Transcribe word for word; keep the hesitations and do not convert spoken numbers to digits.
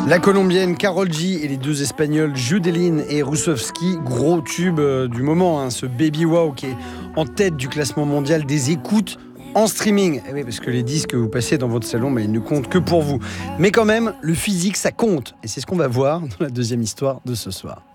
La colombienne Karol G et les deux espagnols Judelin et Rusovski, gros tube euh, du moment, hein, ce Baby Wow qui est en tête du classement mondial des écoutes en streaming. Eh oui, parce que les disques que vous passez dans votre salon, mais ils ne comptent que pour vous. Mais quand même, le physique, ça compte. Et c'est ce qu'on va voir dans la deuxième histoire de ce soir.